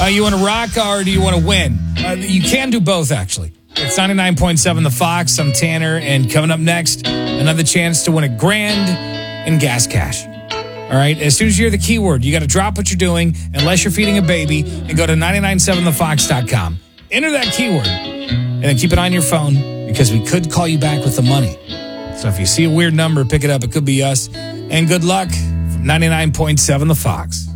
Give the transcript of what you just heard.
You want to rock or do you want to win? You can do both, actually. It's 99.7 The Fox. I'm Tanner, and coming up next, another chance to win $1,000 in gas cash. All right, as soon as you hear the keyword, you got to drop what you're doing, unless you're feeding a baby, and go to 997thefox.com. Enter that keyword, and then keep it on your phone, because we could call you back with the money. So if you see a weird number, pick it up. It could be us. And good luck from 99.7 The Fox.